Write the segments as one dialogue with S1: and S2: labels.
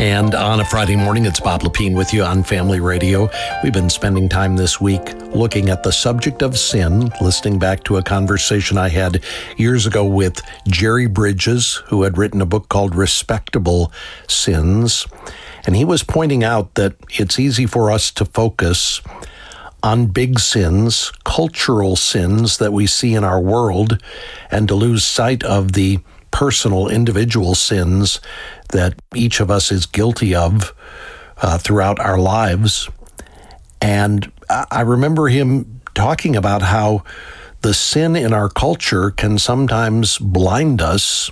S1: And on a Friday morning, it's Bob Lepine with you on Family Radio. We've been spending time this week looking at the subject of sin, listening back to a conversation I had years ago with Jerry Bridges, who had written a book called Respectable Sins. And he was pointing out that it's easy for us to focus on big sins, cultural sins that we see in our world, and to lose sight of the personal, individual sins that each of us is guilty of throughout our lives. And I remember him talking about how the sin in our culture can sometimes blind us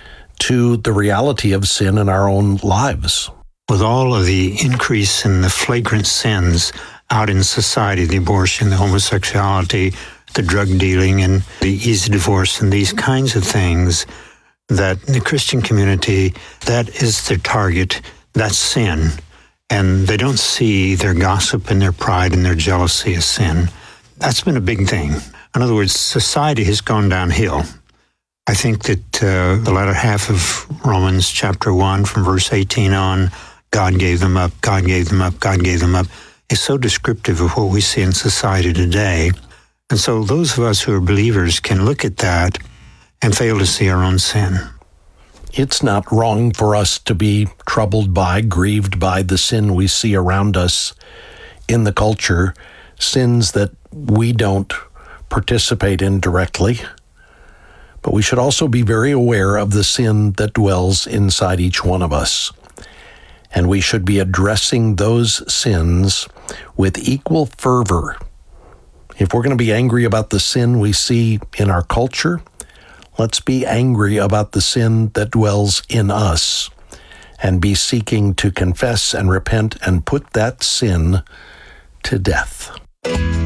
S1: to the reality of sin in our own lives.
S2: With all of the increase in the flagrant sins out in society, the abortion, the homosexuality, the drug dealing, and the easy divorce, and these kinds of things, that the Christian community, that is their target, that's sin. And they don't see their gossip and their pride and their jealousy as sin. That's been a big thing. In other words, society has gone downhill. I think that the latter half of Romans chapter 1 from verse 18 on, God gave them up, God gave them up, God gave them up, is so descriptive of what we see in society today. And so those of us who are believers can look at that and fail to see our own sin.
S1: It's not wrong for us to be troubled by, grieved by the sin we see around us in the culture, sins that we don't participate in directly. But we should also be very aware of the sin that dwells inside each one of us. And we should be addressing those sins with equal fervor. If we're going to be angry about the sin we see in our culture, let's be angry about the sin that dwells in us and be seeking to confess and repent and put that sin to death.